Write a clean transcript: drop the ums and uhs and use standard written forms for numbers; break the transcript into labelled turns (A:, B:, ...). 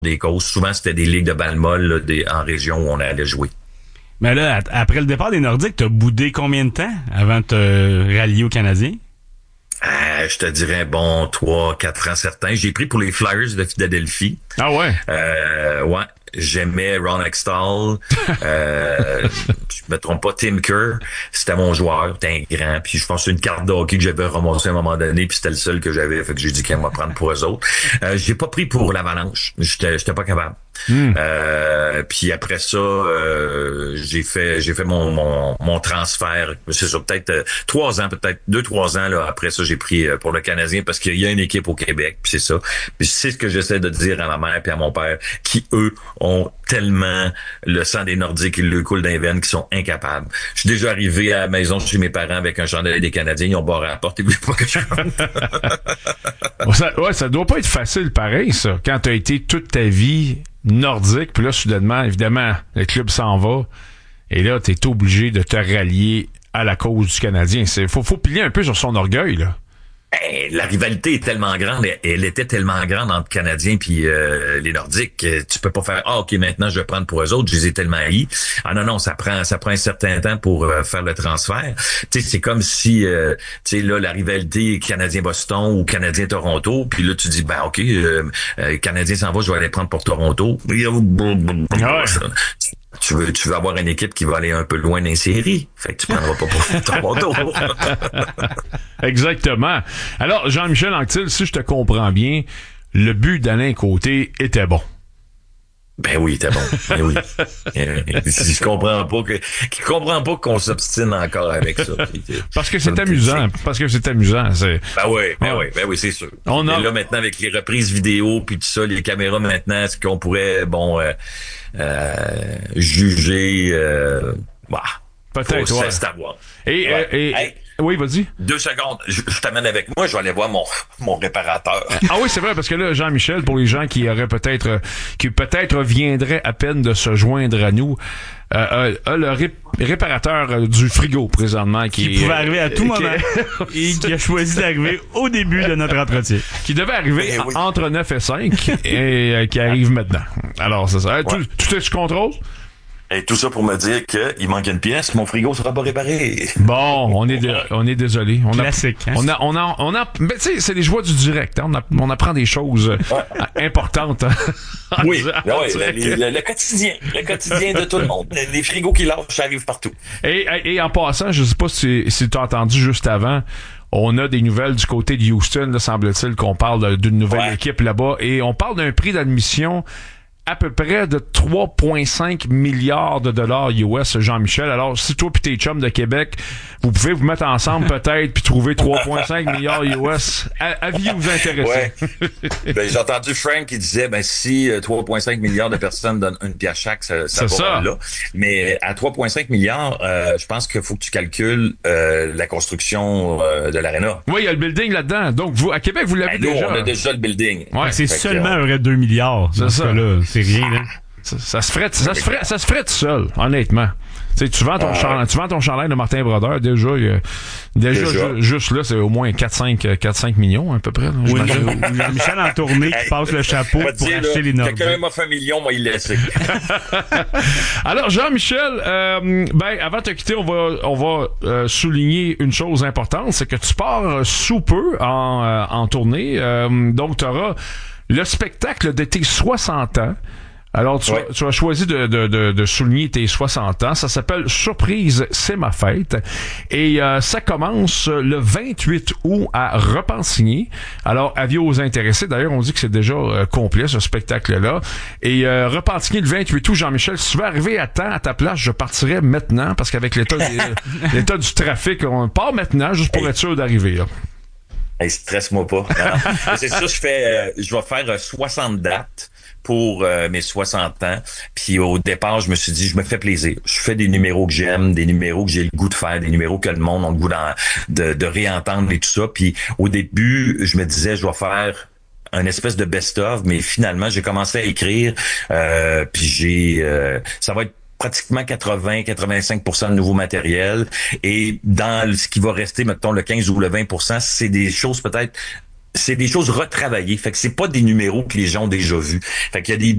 A: des causes. Souvent, c'était des ligues de balle molle là, en région où on allait jouer.
B: Mais là, après le départ des Nordiques, t'as boudé combien de temps avant de te rallier aux Canadiens?
A: Je te dirais, 3-4 ans certains. J'ai pris pour les Flyers de Philadelphie.
B: Ah ouais?
A: Ouais. J'aimais Ron Extall. Je me trompe pas, Tim Kerr. C'était mon joueur. C'était un grand. Puis je pense que c'est une carte de hockey que j'avais ramassée à un moment donné. Puis c'était le seul que j'avais. Fait que j'ai dit qu'il va prendre pour eux autres. J'ai pas pris pour l'Avalanche. J'étais pas capable. Puis après ça, j'ai fait mon transfert. C'est ça, peut-être 3 ans, peut-être 2-3 ans là. Après ça, j'ai pris pour le Canadien parce qu'il y a une équipe au Québec. Puis c'est ça. Puis c'est ce que j'essaie de dire à ma mère puis à mon père, qui eux ont tellement le sang des Nordiques, ils le coulent dans les veines, qui sont incapables. Je suis déjà arrivé à la maison chez mes parents avec un chandail des Canadiens, ils ont barré à la porte, ils voulaient pas que je rentre.
C: Ça doit pas être facile pareil, ça, quand t'as été toute ta vie nordique, puis là, soudainement, évidemment, le club s'en va, et là, t'es obligé de te rallier à la cause du Canadien. Faut plier un peu sur son orgueil, là.
A: La rivalité est tellement grande, elle était tellement grande entre Canadiens puis les Nordiques. Tu peux pas faire OK, maintenant je vais prendre pour eux autres, je les ai tellement haïs. Ah non, ça prend un certain temps pour faire le transfert. Tu sais, c'est comme si tu sais là la rivalité Canadien-Boston ou Canadien-Toronto, puis là tu dis OK, Canadien s'en va, je vais aller prendre pour Toronto. Ouais. Tu veux avoir une équipe qui va aller un peu loin dans les séries. Fait que tu prendras pas pour Toronto.
C: Exactement. Alors, Jean-Michel Anctil, si je te comprends bien, le but d'Alain Côté était bon.
A: Ben oui, il était bon. Ben oui. Je comprends pas qu'on s'obstine encore avec ça.
C: Parce que c'est amusant.
A: Ben oui, c'est sûr. Et là, maintenant, avec les reprises vidéo puis tout ça, les caméras maintenant, est-ce qu'on pourrait, juger,
C: peut-être, ouais.
A: C'est à voir.
C: Oui, vas-y.
A: 2 secondes. Je t'amène avec moi. Je vais aller voir mon réparateur.
C: Ah oui, c'est vrai, parce que là, Jean-Michel, pour les gens qui peut-être viendraient à peine de se joindre à nous, le réparateur du frigo, présentement, qui
B: pouvait arriver à tout moment et qui a choisi d'arriver au début de notre entretien.
C: Qui devait arriver entre 9 et 5 et qui arrive maintenant. Alors, c'est ça. Tout est sous contrôle?
A: Et tout ça pour me dire qu'il manque une pièce, mon frigo sera pas réparé.
C: Bon, on est désolé.
B: Classique.
C: Mais tu sais, c'est les joies du direct. Hein? On apprend des choses importantes.
A: Oui, le quotidien. Le quotidien de tout le monde. Les frigos qui lâchent, ça arrive partout.
C: Et en passant, je sais pas si tu as entendu juste avant, on a des nouvelles du côté de Houston, là, semble-t-il, qu'on parle d'une nouvelle équipe là-bas. Et on parle d'un prix d'admission à peu près de 3,5 milliards de dollars US, Jean-Michel. Alors, si toi pis tes chums de Québec, vous pouvez vous mettre ensemble peut-être puis trouver 3,5 milliards US, aviez-vous intéressé?
A: Ouais. J'ai entendu Frank qui disait, si 3,5 milliards de personnes donnent une pièce chaque, ça va là. Mais à 3,5 milliards, je pense qu'il faut que tu calcules la construction de l'aréna.
C: Oui, il y a le building là-dedans. Donc, vous, à Québec, vous l'avez déjà.
A: On a déjà le building.
B: Ouais, c'est seulement un vrai 2 milliards.
C: C'est ça.
B: Là. C'est rien, là.
C: Ça se ferait tout seul, honnêtement. Tu sais, tu vends ton chandail de Martin Brodeur, déjà juste là, c'est au moins 4-5 millions, à peu près. Là,
B: oui, Jean-Michel en tournée qui passe le chapeau pour acheter les Nordiques.
A: Quelqu'un m'a fait 1 million, moi, il laisse.
C: Alors, Jean-Michel, avant de te quitter, on va souligner une chose importante, c'est que tu pars sous peu en tournée. Donc, tu auras le spectacle de tes 60 ans. Alors, tu as choisi de souligner tes 60 ans. Ça s'appelle Surprise, c'est ma fête. Et ça commence le 28 août à Repentigny. Alors, avis aux intéressés. D'ailleurs, on dit que c'est déjà complet, ce spectacle-là. Et Repentigny, le 28 août, Jean-Michel, si tu veux arriver à temps à ta place, je partirais maintenant, parce qu'avec l'état du trafic, on part maintenant, juste pour être sûr d'arriver, là.
A: Hey, stresse-moi pas. C'est ça, je vais faire 60 dates pour mes 60 ans. Puis au départ, je me suis dit, je me fais plaisir. Je fais des numéros que j'aime, des numéros que j'ai le goût de faire, des numéros que le monde a le goût de réentendre et tout ça. Puis au début, je me disais, je vais faire un espèce de best-of, mais finalement, j'ai commencé à écrire. Puis ça va être pratiquement 80-85% de nouveau matériel. Et dans ce qui va rester, mettons, le 15 ou le 20%, c'est des choses retravaillées. Fait que c'est pas des numéros que les gens ont déjà vus. Fait qu'il y a des